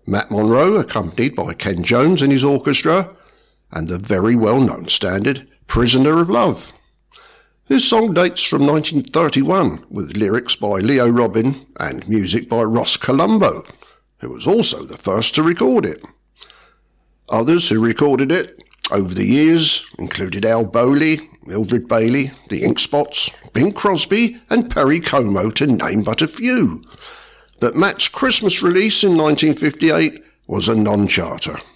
Matt Monro accompanied by Ken Jones and his orchestra, and the very well-known standard Prisoner of Love. This song dates from 1931 with lyrics by Leo Robin and music by Ross Colombo, who was also the first to record it. Others who recorded it over the years included Al Bowley, Mildred Bailey, the Ink Spots, Bing Crosby and Perry Como, to name but a few. But Matt's Christmas release in 1958 was a non-charter.